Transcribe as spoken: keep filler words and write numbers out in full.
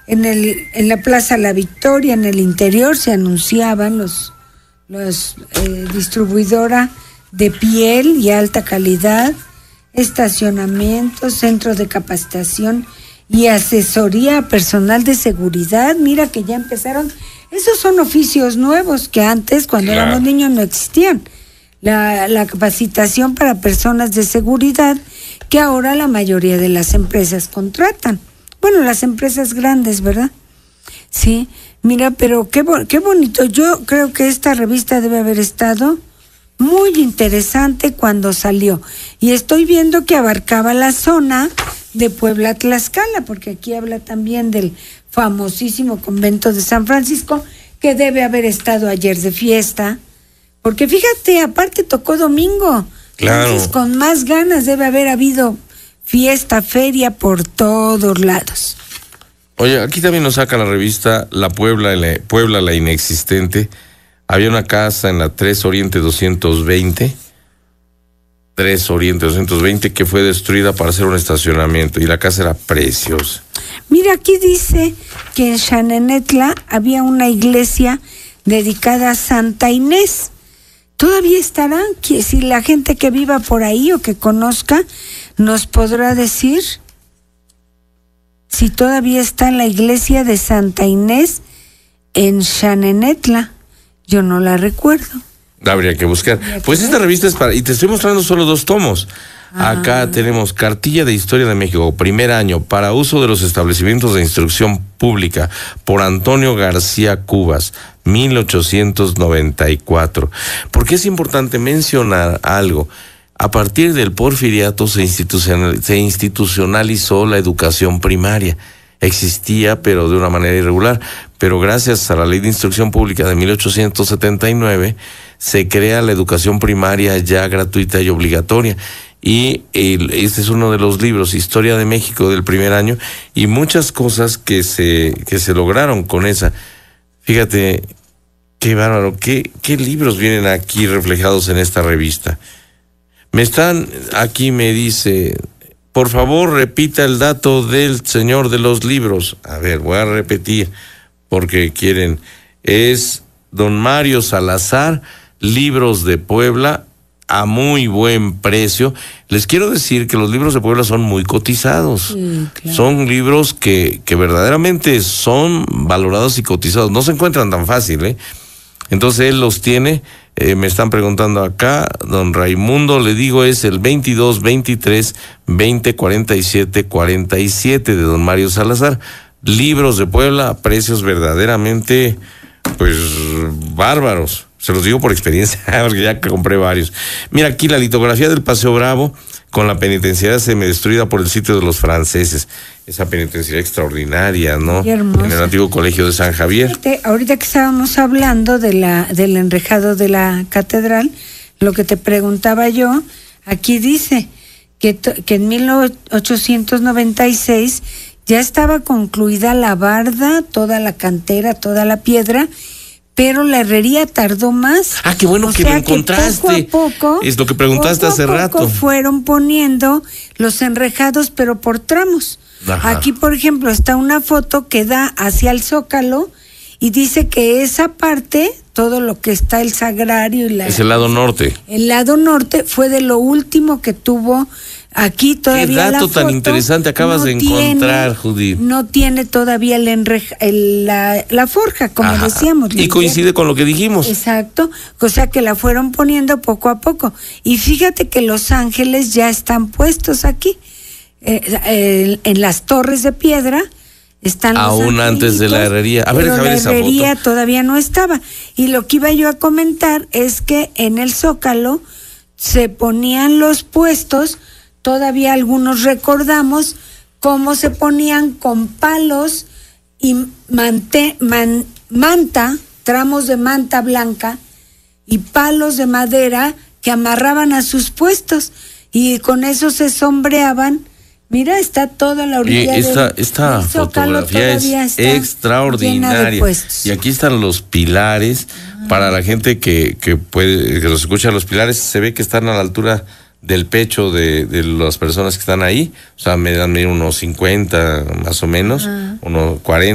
en el en la Plaza La Victoria, en el interior, se anunciaban los, los eh, distribuidora de piel y alta calidad, estacionamiento, centro de capacitación y asesoría a personal de seguridad. Mira que ya empezaron. Esos son oficios nuevos que antes, cuando claro. éramos niños, no existían. La, la capacitación para personas de seguridad que ahora la mayoría de las empresas contratan. Bueno, las empresas grandes, ¿verdad? Sí, mira, pero qué, qué bonito. Yo creo que esta revista debe haber estado muy interesante cuando salió. Y estoy viendo que abarcaba la zona de Puebla-Tlaxcala, porque aquí habla también del famosísimo convento de San Francisco, que debe haber estado ayer de fiesta. Porque fíjate, aparte tocó domingo. Claro. Entonces, con más ganas debe haber habido fiesta, feria por todos lados. Oye, aquí también nos saca la revista La Puebla, la Puebla la Inexistente. Había una casa en la tres Oriente doscientos veinte, tres Oriente doscientos veinte, que fue destruida para hacer un estacionamiento, y la casa era preciosa. Mira, aquí dice que en Xanenetla había una iglesia dedicada a Santa Inés. ¿Todavía estará? Que si la gente que viva por ahí o que conozca nos podrá decir si todavía está la iglesia de Santa Inés en Xanenetla. Yo no la recuerdo. Habría que buscar. Habría que pues ver. Esta revista es para... Y te estoy mostrando solo dos tomos. Ah. Acá tenemos Cartilla de Historia de México, primer año, para uso de los establecimientos de instrucción pública, por Antonio García Cubas, mil ochocientos noventa y cuatro. Porque es importante mencionar algo. A partir del Porfiriato se, institucional, se institucionalizó la educación primaria. Existía, pero de una manera irregular. Pero gracias a la Ley de Instrucción Pública de mil ochocientos setenta y nueve, se crea la educación primaria ya gratuita y obligatoria. Y el, este es uno de los libros, Historia de México del primer año, y muchas cosas que se, que se lograron con esa. Fíjate, qué bárbaro, qué, qué libros vienen aquí reflejados en esta revista. Me están, aquí me dice... Por favor, repita el dato del señor de los libros. A ver, voy a repetir, porque quieren. Es don Mario Salazar, Libros de Puebla, a muy buen precio. Les quiero decir que los libros de Puebla son muy cotizados. Sí, claro. Son libros que, que verdaderamente son valorados y cotizados. No se encuentran tan fácil, ¿eh? Entonces él los tiene. Eh, me están preguntando acá, don Raimundo, le digo, es el veintidós, veintitrés, veinte, cuarenta y siete, cuarenta y siete de don Mario Salazar. Libros de Puebla, precios verdaderamente, pues, bárbaros. Se los digo por experiencia, porque ya compré varios. Mira aquí la litografía del Paseo Bravo, con la penitenciaria semidestruida por el sitio de los franceses. Esa penitenciaria extraordinaria, ¿no? En el antiguo colegio de San Javier. Fíjate, ahorita que estábamos hablando de la del enrejado de la catedral, lo que te preguntaba yo, aquí dice que, que en mil ochocientos noventa y seis ya estaba concluida la barda, toda la cantera, toda la piedra, pero la herrería tardó más. Ah, qué bueno o que sea lo encontraste. Que poco a poco, es lo que preguntaste poco hace a poco rato. Fueron poniendo los enrejados, pero por tramos. Ajá. Aquí, por ejemplo, está una foto que da hacia el Zócalo y dice que esa parte, todo lo que está el sagrario y la... Es el lado norte. El lado norte fue de lo último que tuvo aquí todavía. Qué dato la foto tan interesante acabas no de tiene, encontrar, Judith. No tiene todavía el enreja, el, la, la forja, como Ajá. decíamos. Y coincide con lo que dijimos. Exacto, o sea que la fueron poniendo poco a poco. Y fíjate que los ángeles ya están puestos aquí. Eh, eh, en las torres de piedra están los aún antes de la herrería. A ver, pero la esa herrería foto. Todavía no estaba. Y lo que iba yo a comentar es que en el Zócalo se ponían los puestos, todavía algunos recordamos cómo se ponían con palos y mante, man, manta, tramos de manta blanca y palos de madera que amarraban a sus puestos y con eso se sombreaban. Mira, está toda la orilla. Y esta, del, esta del fotografía es extraordinaria. Y aquí están los pilares. Ah. Para la gente que, que puede, que los escucha, los pilares se ve que están a la altura del pecho de, de las personas que están ahí. O sea, me dan unos cincuenta más o menos, ah. unos cuarenta.